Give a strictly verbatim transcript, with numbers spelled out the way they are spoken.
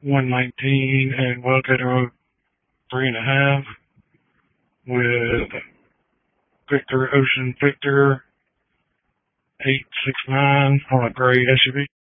one nineteen and Wildcat Road three and a half with Victor Ocean Victor eight six nine on a gray S U V.